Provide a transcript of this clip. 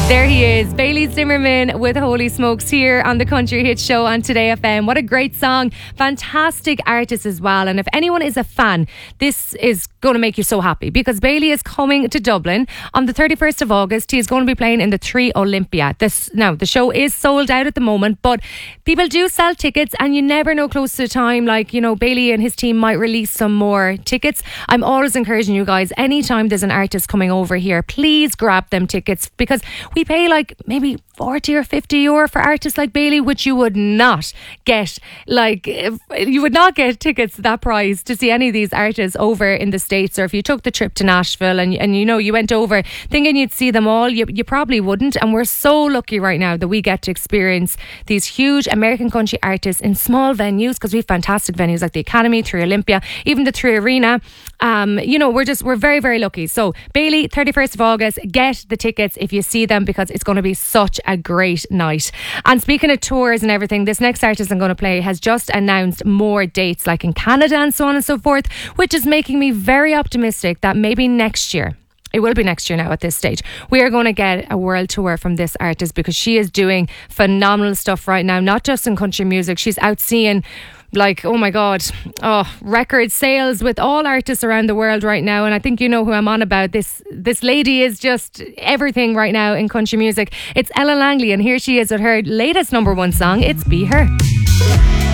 There he is, Bailey Zimmerman with Holy Smokes here on the Country Hit Show on Today FM. What a great song. Fantastic artist as well. And if anyone is a fan, this is going to make you so happy because Bailey is coming to Dublin on the 31st of August. He is going to be playing in the 3 Olympia. Now, the show is sold out at the moment, but people do sell tickets and you never know close to the time. Like, you know, Bailey and his team might release some more tickets. I'm always encouraging you guys, anytime there's an artist coming over here, please grab them tickets because we pay like maybe 40 or 50 euro for artists like Bailey, which you would not get, you would not get tickets at that price to see any of these artists over in the States. Or if you took the trip to Nashville and you know, you went over thinking you'd see them all, you probably wouldn't. And we're so lucky right now that we get to experience these huge American country artists in small venues, because we have fantastic venues like the Academy, 3 Olympia, even the 3 Arena. You know, we're very, very lucky. So Bailey, 31st of August, get the tickets if you see them, because it's going to be such a great night. And speaking of tours and everything, this next artist I'm going to play has just announced more dates, like in Canada and so on and so forth, which is making me very optimistic that maybe next year, it will be next year now at this stage, we are going to get a world tour from this artist, because she is doing phenomenal stuff right now, not just in country music. She's out seeing, like, oh my God, record sales with all artists around the world right now. And I think you know who I'm on about. This lady is just everything right now in country music. It's Ella Langley, and here she is with her latest #1 song. It's Be Her.